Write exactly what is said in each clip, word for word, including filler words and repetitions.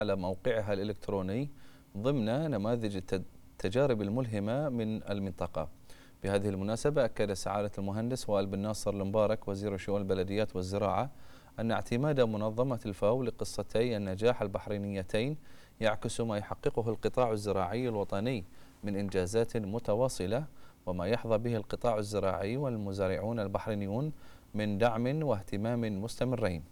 على موقعها الإلكتروني ضمن نماذج التجارب الملهمة من المنطقة. بهذه المناسبة أكد سعادة المهندس وائل بن ناصر المبارك وزير شؤون البلديات والزراعة أن اعتماد منظمة الفاو لقصتي النجاح البحرينيتين يعكس ما يحققه القطاع الزراعي الوطني من إنجازات متواصلة، وما يحظى به القطاع الزراعي والمزارعون البحرينيون من دعم واهتمام مستمرين.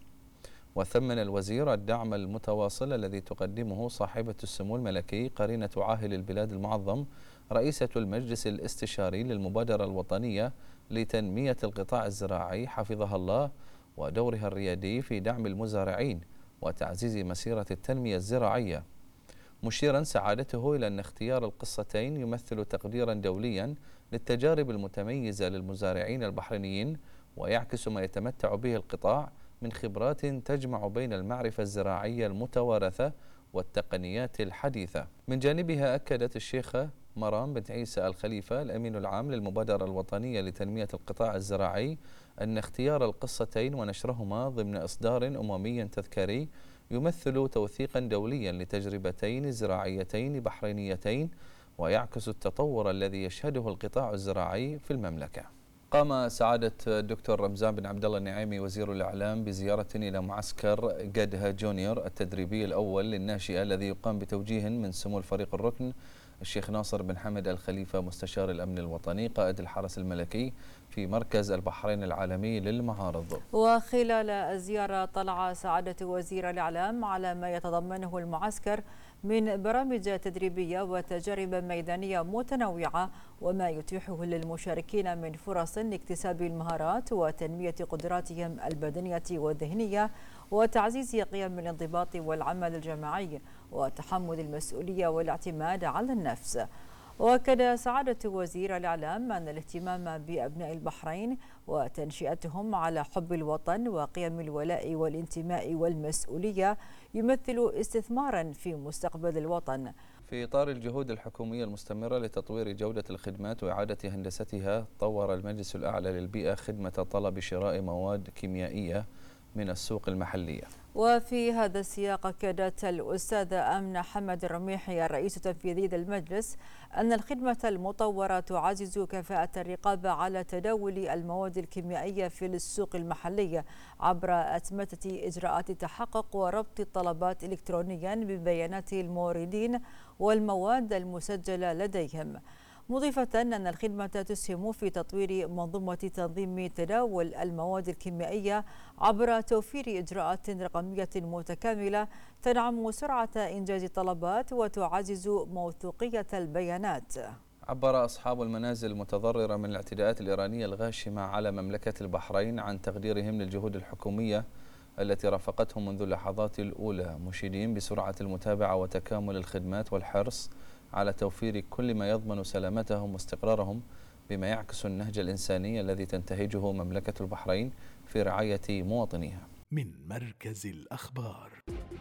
وثمن الوزير الدعم المتواصل الذي تقدمه صاحبة السمو الملكي قرينة عاهل البلاد المعظم رئيسة المجلس الاستشاري للمبادرة الوطنية لتنمية القطاع الزراعي حفظها الله، ودورها الريادي في دعم المزارعين وتعزيز مسيرة التنمية الزراعية، مشيرا سعادته إلى أن اختيار القصتين يمثل تقديرا دوليا للتجارب المتميزة للمزارعين البحرينيين، ويعكس ما يتمتع به القطاع من خبرات تجمع بين المعرفة الزراعية المتوارثة والتقنيات الحديثة. من جانبها أكدت الشيخة مرام بنت عيسى الخليفة الأمين العام للمبادرة الوطنية لتنمية القطاع الزراعي أن اختيار القصتين ونشرهما ضمن إصدار أممي تذكاري يمثل توثيقا دوليا لتجربتين زراعيتين بحرينيتين، ويعكس التطور الذي يشهده القطاع الزراعي في المملكة. قام سعادة الدكتور رمزان بن عبد الله النعيمي وزير الإعلام بزيارة إلى معسكر قدها جونيور التدريبي الأول للناشئة الذي يقام بتوجيه من سمو الفريق الركن الشيخ ناصر بن حمد الخليفة مستشار الأمن الوطني قائد الحرس الملكي في مركز البحرين العالمي للمعارض. وخلال الزيارة طلع سعادة وزير الإعلام على ما يتضمنه المعسكر من برامج تدريبية وتجارب ميدانية متنوعة، وما يتيحه للمشاركين من فرص لاكتساب المهارات وتنمية قدراتهم البدنية والذهنية وتعزيز قيم الانضباط والعمل الجماعي وتحمل المسؤولية والاعتماد على النفس. وأكد سعادة وزير الإعلام أن الاهتمام بأبناء البحرين وتنشئتهم على حب الوطن وقيم الولاء والانتماء والمسؤولية يمثل استثمارا في مستقبل الوطن. في إطار الجهود الحكومية المستمرة لتطوير جودة الخدمات وإعادة هندستها، طور المجلس الأعلى للبيئة خدمة طلب شراء مواد كيميائية من السوق المحلية. وفي هذا السياق أكدت الأستاذة آمنة حمد الرميحي الرئيس التنفيذي للمجلس أن الخدمة المطورة تعزز كفاءة الرقابة على تداول المواد الكيميائية في السوق المحلي عبر أتمتة إجراءات التحقق وربط الطلبات إلكترونيا ببيانات الموردين والمواد المسجلة لديهم، مضيفة أن الخدمة تسهم في تطوير منظومة تنظيم تداول المواد الكيميائية عبر توفير إجراءات رقمية متكاملة تدعم سرعة إنجاز الطلبات وتعزز موثوقية البيانات. عبر أصحاب المنازل المتضررة من الاعتداءات الإيرانية الغاشمة على مملكة البحرين عن تقديرهم للجهود الحكومية التي رافقتهم منذ اللحظات الأولى، مشيدين بسرعة المتابعة وتكامل الخدمات والحرص على توفير كل ما يضمن سلامتهم واستقرارهم، بما يعكس النهج الإنساني الذي تنتهجه مملكة البحرين في رعاية مواطنيها. من مركز الأخبار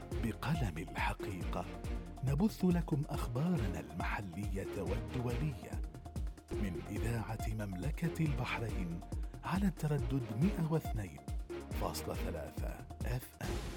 بقلم الحقيقة نبث لكم أخبارنا المحلية والدولية من إذاعة مملكة البحرين على التردد مئة واثنين فاصلة ثلاثة إف إم.